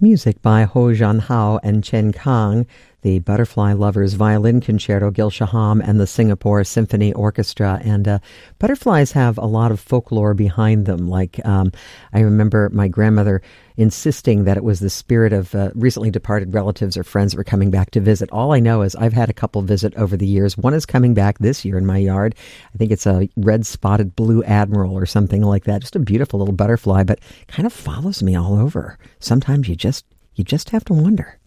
Music by Ho Jianhao and Chen Kang, the Butterfly Lovers Violin Concerto, Gil Shaham, and the Singapore Symphony Orchestra. And butterflies have a lot of folklore behind them. Like, I remember my grandmother insisting that it was the spirit of recently departed relatives or friends that were coming back to visit. All I know is I've had a couple visit over the years. One is coming back this year in my yard. I think it's a red-spotted blue admiral or something like that. Just a beautiful little butterfly, but kind of follows me all over. Sometimes you just have to wonder.